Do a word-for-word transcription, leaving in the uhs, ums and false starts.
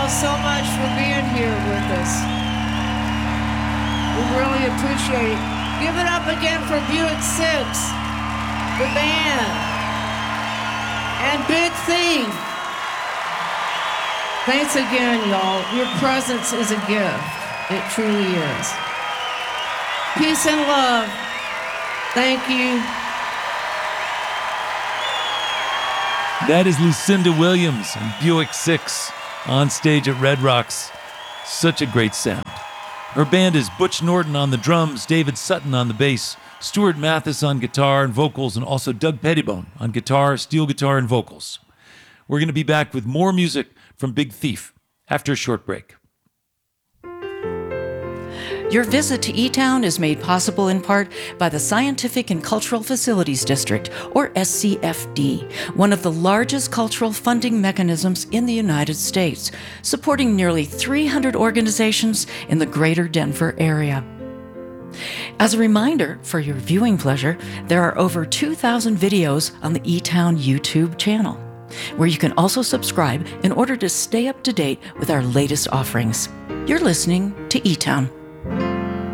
so much for being here with us. We really appreciate it. Give it up again for Buick Six, the band, and Big Thief. Thanks again, y'all. Your presence is a gift. It truly is. Peace and love. Thank you. That is Lucinda Williams and Buick Six on stage at Red Rocks. Such a great sound. Her band is Butch Norton on the drums, David Sutton on the bass, Stuart Mathis on guitar and vocals, and also Doug Pettibone on guitar, steel guitar, and vocals. We're going to be back with more music from Big Thief after a short break. Your visit to E-Town is made possible in part by the Scientific and Cultural Facilities District, or S C F D, one of the largest cultural funding mechanisms in the United States, supporting nearly three hundred organizations in the greater Denver area. As a reminder, for your viewing pleasure, there are over two thousand videos on the E-Town YouTube channel, where you can also subscribe in order to stay up to date with our latest offerings. You're listening to E-Town.